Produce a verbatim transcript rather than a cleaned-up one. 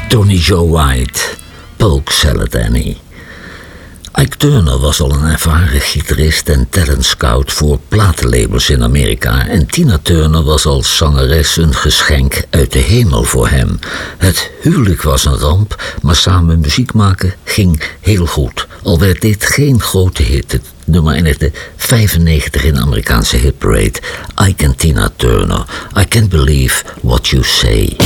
Tony Joe White, Polk Salad Annie. Ike Turner was al een ervaren gitarist en talentscout voor platenlabels in Amerika en Tina Turner was als zangeres een geschenk uit de hemel voor hem. Het huwelijk was een ramp, maar samen muziek maken ging heel goed. Al werd dit geen grote hit, het nummer eindigde vijfennegentig in de Amerikaanse hitparade. Ike en Tina Turner, I Can't Believe What You Say.